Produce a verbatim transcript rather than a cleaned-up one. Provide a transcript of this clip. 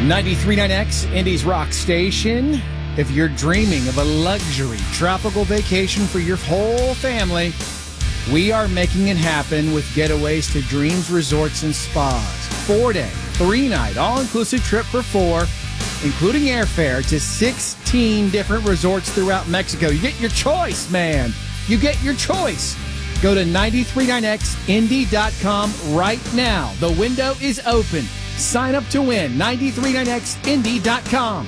ninety-three point nine X, Indy's rock station. If you're dreaming of a luxury tropical vacation for your whole family, we are making it happen with Getaways to Dreams Resorts and Spas. Four-day, three-night, all-inclusive trip for four, including airfare to sixteen different resorts throughout Mexico. You get your choice, man. You get your choice. Go to nine three nine x indy dot com right now. The window is open. Sign up to win. nine three nine x indy dot com.